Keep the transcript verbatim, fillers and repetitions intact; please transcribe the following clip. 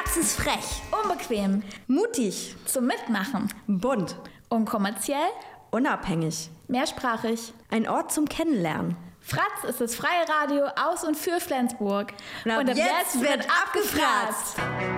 Fratz ist frech, Unbequem, mutig, zum Mitmachen, bunt, unkommerziell, unabhängig, mehrsprachig. ein Ort zum Kennenlernen. Fratz ist das freie Radio aus und für Flensburg. Und ab, und ab jetzt, jetzt wird abgefratzt.